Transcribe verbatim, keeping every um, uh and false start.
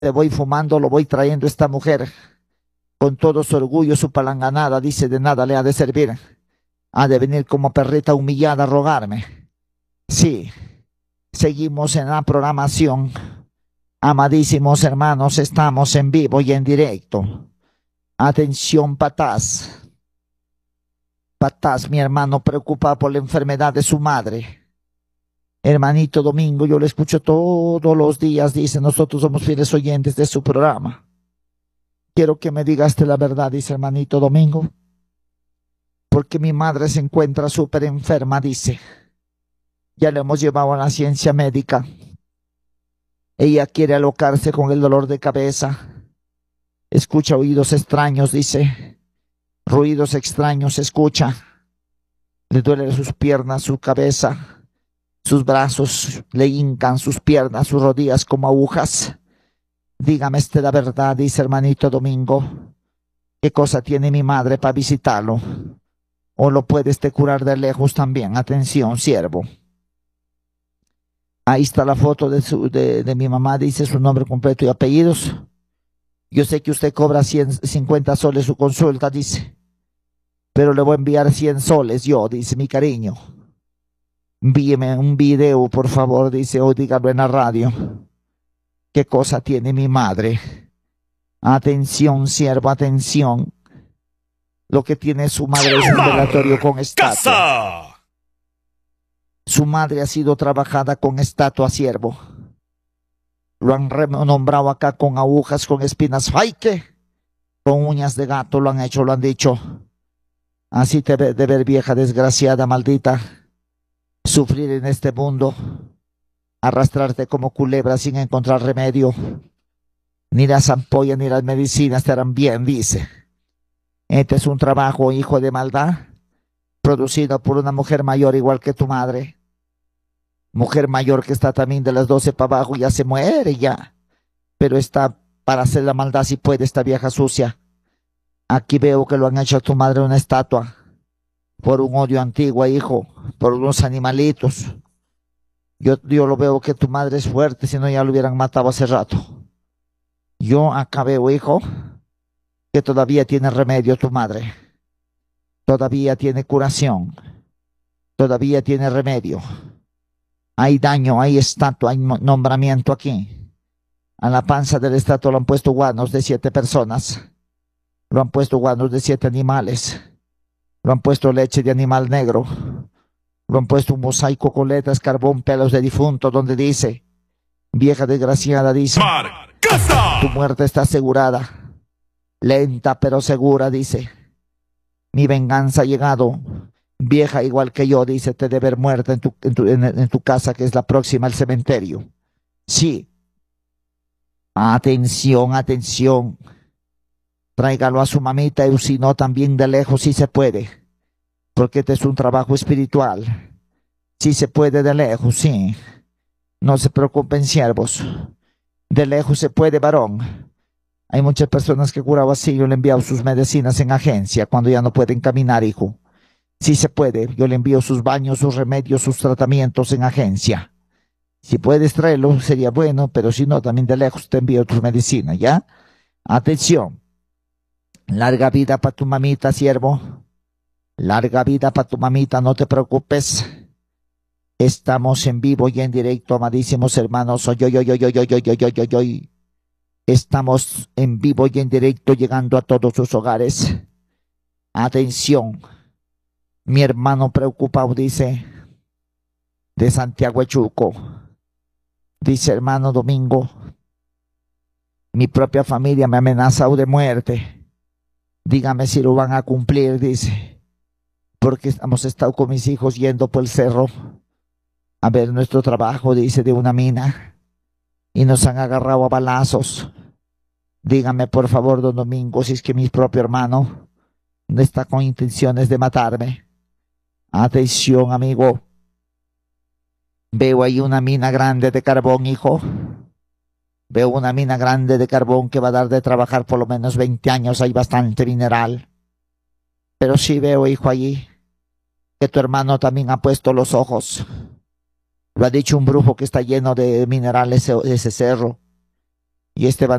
te voy fumando, lo voy trayendo esta mujer. Con todo su orgullo, su palanganada, dice, de nada le ha de servir. Ha de venir como perrita humillada a rogarme. Sí, seguimos en la programación. Amadísimos hermanos, estamos en vivo y en directo. Atención, Patás. Patás, mi hermano, preocupado por la enfermedad de su madre. Hermanito Domingo, yo lo escucho todos los días, dice, nosotros somos fieles oyentes de su programa. Quiero que me digaste la verdad, dice hermanito Domingo, porque mi madre se encuentra súper enferma, dice. Ya le hemos llevado a la ciencia médica. Ella quiere alocarse con el dolor de cabeza. Escucha oídos extraños, dice. Ruidos extraños escucha. Le duelen sus piernas, su cabeza. Sus brazos le hincan, sus piernas, sus rodillas como agujas. Dígame este la verdad, dice hermanito Domingo. ¿Qué cosa tiene mi madre para visitarlo? ¿O lo puede este curar de lejos también? Atención, siervo. Ahí está la foto de, su, de, de mi mamá, dice su nombre completo y apellidos. Yo sé que usted cobra cien, cincuenta soles su consulta, dice. Pero le voy a enviar cien soles yo, dice mi cariño. Envíeme un video, por favor, dice, o dígalo en la radio. ¿Qué cosa tiene mi madre? Atención, siervo, atención. Lo que tiene su madre es un velatorio con estatua. Su madre ha sido trabajada con estatua, siervo. Lo han renombrado acá con agujas, con espinas, ¡faique! Con uñas de gato lo han hecho, lo han dicho. Así te de ver, vieja desgraciada, maldita. Sufrir en este mundo. Arrastrarte como culebra sin encontrar remedio. Ni las ampollas ni las medicinas te harán bien, dice. Este es un trabajo, hijo de maldad, producido por una mujer mayor igual que tu madre. Mujer mayor que está también de las doce para abajo, ya se muere ya. Pero está para hacer la maldad si puede esta vieja sucia. Aquí veo que lo han hecho a tu madre una estatua. Por un odio antiguo, hijo. Por unos animalitos. Yo, yo lo veo que tu madre es fuerte, si no ya lo hubieran matado hace rato. Yo acá veo, hijo, que todavía tiene remedio tu madre. Todavía tiene curación. Todavía tiene remedio. Hay daño, hay estatua, hay nombramiento aquí. A la panza del estatua lo han puesto guanos de siete personas. Lo han puesto guanos de siete animales. Lo han puesto leche de animal negro. Lo han puesto un mosaico con letras, carbón, pelos de difunto, donde dice, vieja desgraciada, dice, tu muerte está asegurada. Lenta pero segura, dice. Mi venganza ha llegado. Vieja igual que yo, dice, te debe ver muerta en tu, en, tu, en, en tu casa, que es la próxima al cementerio. Sí. Atención, atención. Tráigalo a su mamita, y si no, también de lejos, si se puede. Porque este es un trabajo espiritual. Si se puede de lejos, sí. No se preocupen, siervos. De lejos se puede, varón. Hay muchas personas que curado así, yo le he enviado sus medicinas en agencia, cuando ya no pueden caminar, hijo. Si se puede, yo le envío sus baños, sus remedios, sus tratamientos en agencia. Si puedes traerlo, sería bueno, pero si no, también de lejos te envío tus medicinas, ¿ya? Atención. Larga vida para tu mamita, siervo. Larga vida para tu mamita, no te preocupes. Estamos en vivo y en directo, amadísimos hermanos. Oy, oy, oy, oy, oy, oy, oy, oy, oy, oy. Estamos en vivo y en directo, llegando a todos sus hogares. Atención. Mi hermano preocupado, dice, de Santiago Echuco. Dice, hermano Domingo, mi propia familia me ha amenazado de muerte. Dígame si lo van a cumplir, dice. Porque hemos estado con mis hijos yendo por el cerro a ver nuestro trabajo, dice, de una mina. Y nos han agarrado a balazos. Dígame, por favor, don Domingo, si es que mi propio hermano no está con intenciones de matarme. Atención, amigo. Veo ahí una mina grande de carbón, hijo. Veo una mina grande de carbón que va a dar de trabajar por lo menos veinte años. Hay bastante mineral. Pero sí veo, hijo, allí que tu hermano también ha puesto los ojos. Lo ha dicho un brujo que está lleno de minerales ese cerro. Y este